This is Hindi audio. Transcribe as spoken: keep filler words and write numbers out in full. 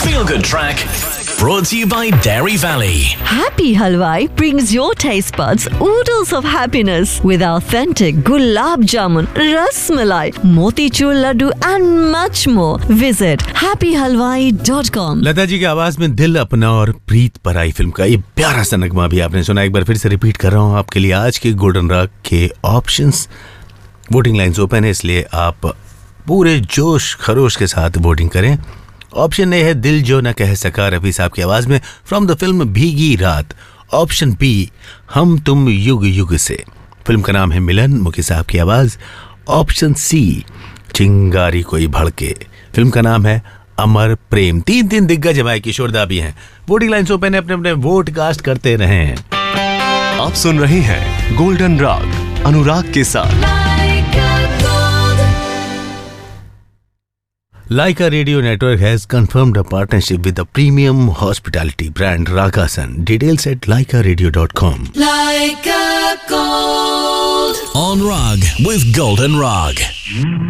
Feel Good Track brought to you by Dairy Valley. Happy Halwai brings your taste buds oodles of happiness with authentic gulab jamun, ras malai, motichur laddu and much more. Visit happy halwai dot com. Lata ji की आवाज में दिल अपना और प्रीत पर आई फिल्म का ये प्यारा सा नगमा भी आपने सुना. एक बार फिर से रिपीट कर रहा हूँ आपके लिए. आज के गोल्डन रॉक के ऑप्शंस, वोटिंग लाइंस ओपन है, इसलिए आप पूरे जोश खरोश के साथ वोटिंग करें. ऑप्शन ए है दिल जो न कह सका, रफी साहब की आवाज में, फ्रॉम द फिल्म भीगी रात. ऑप्शन बी हम तुम युग युग से, फिल्म का नाम है मिलन, मुकेश साहब की आवाज. ऑप्शन सी चिंगारी कोई भड़के, फिल्म का नाम है अमर प्रेम. तीन तीन दिग्गज हमारे किशोरदा भी हैं. वोटिंग लाइन्स ओपन है, अपने अपने वोट कास्ट करते रहें. आप सुन रहे हैं गोल्डन रॉक अनुराग के साथ. Laika Radio Network has confirmed a partnership with the premium hospitality brand Ragasan. Details at laika radio dot com. Like a gold. On Rag with Golden Rag.